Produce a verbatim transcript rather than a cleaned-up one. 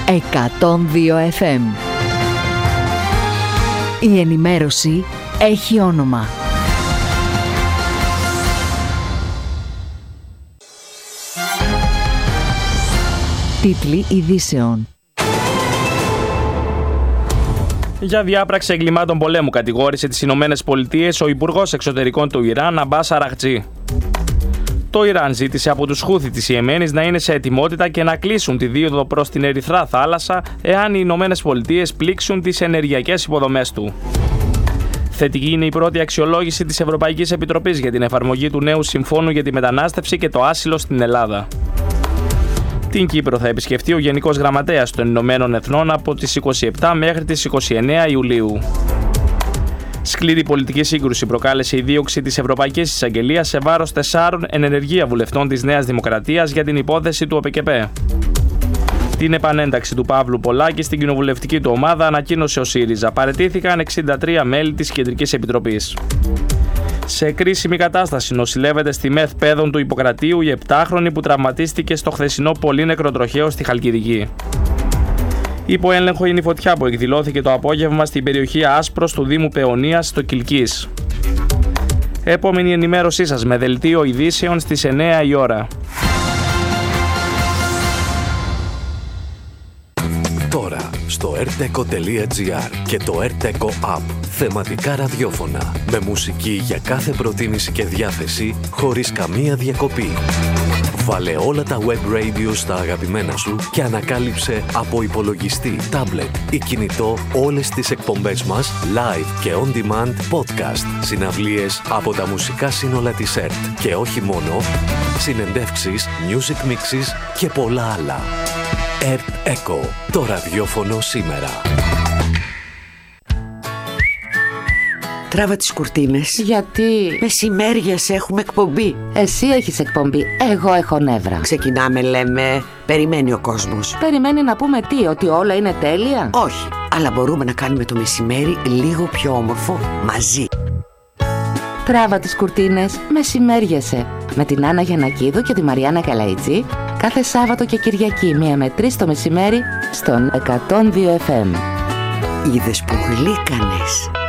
εκατόν δύο εφ εμ. Η ενημέρωση έχει όνομα. Τίτλοι ειδήσεων. Για διάπραξη εγκλημάτων πολέμου κατηγόρησε τις Ηνωμένες Πολιτείες ο Υπουργός Εξωτερικών του Ιράν, Αμπάς Αραχτζή. Το Ιράν ζήτησε από τους Χούθι της Ιεμένης να είναι σε ετοιμότητα και να κλείσουν τη δίωδο προς την Ερυθρά Θάλασσα εάν οι Ηνωμένες Πολιτείες πλήξουν τις ενεργειακές υποδομές του. Θετική είναι η πρώτη αξιολόγηση της Ευρωπαϊκής Επιτροπής για την εφαρμογή του νέου Συμφώνου για τη μετανάστευση και το άσυλο στην Ελλάδα. Την Κύπρο θα επισκεφτεί ο Γενικός Γραμματέας των Ηνωμένων Εθνών από τις είκοσι επτά μέχρι τις είκοσι εννέα Ιουλίου. Σκληρή πολιτική σύγκρουση προκάλεσε η δίωξη της Ευρωπαϊκής Εισαγγελίας σε βάρος τεσσάρων εν ενεργεία βουλευτών της Νέας Δημοκρατίας για την υπόθεση του ΟΠΕΚΕΠΕ. Την επανένταξη του Παύλου Πολάκη στην κοινοβουλευτική του ομάδα ανακοίνωσε ο ΣΥΡΙΖΑ. Παραιτήθηκαν εξήντα τρία μέλη της Κεντρικής Επιτροπής. Σε κρίσιμη κατάσταση νοσηλεύεται στη ΜΕΘ Πέδων του Ιπποκρατίου η επτάχρονη που τραυματίστηκε στο χθεσινό πολύνεκρο τροχαίο στη Χαλκιδική. Υπό έλεγχο είναι η φωτιά που εκδηλώθηκε το απόγευμα στην περιοχή Άσπρος του Δήμου Παιωνίας στο Κιλκής. Επόμενη ενημέρωσή σας με δελτίο ειδήσεων στις εννέα η ώρα. Τώρα στο erteco τελεία gr και το erteco App. Θεματικά ραδιόφωνα με μουσική για κάθε προτίμηση και διάθεση χωρίς καμία διακοπή. Βάλε όλα τα web radio στα αγαπημένα σου και ανακάλυψε από υπολογιστή, τάμπλετ ή κινητό όλες τις εκπομπές μας live και on demand podcast, συναυλίες από τα μουσικά σύνολα της ΕΡΤ και όχι μόνο, συνεντεύξεις, music mixes και πολλά άλλα. ΕΡΤ Echo, το ραδιόφωνο σήμερα. Τράβα τις κουρτίνες. Γιατί? Μεσημέριας έχουμε εκπομπή. Εσύ έχεις εκπομπή, εγώ έχω νεύρα. Ξεκινάμε, λέμε. Περιμένει ο κόσμος. Περιμένει να πούμε τι, ότι όλα είναι τέλεια? Όχι, αλλά μπορούμε να κάνουμε το μεσημέρι λίγο πιο όμορφο μαζί. Τράβα τις κουρτίνες, μεσημέριασε. Με την Άννα Γιαννακίδου και τη Μαριάννα Καλαϊτζή. Κάθε Σάββατο και Κυριακή, μία με τρεις το μεσημέρι, στον εκατόν δύο εφ εμ. Είδες που γλύκανες.